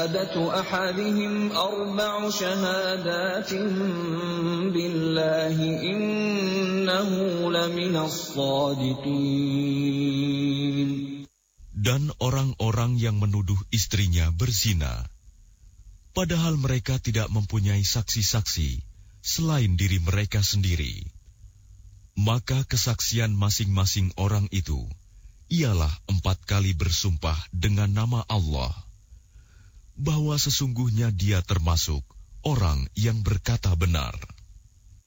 شهادة أحدهم أربع شهادات بالله إنه لمن الصادقين. Dan orang-orang yang menuduh istrinya berzina, padahal mereka tidak mempunyai saksi-saksi selain diri mereka sendiri, maka kesaksian masing-masing orang itu ialah 4 kali bersumpah dengan nama Allah, bahwa sesungguhnya dia termasuk orang yang berkata benar.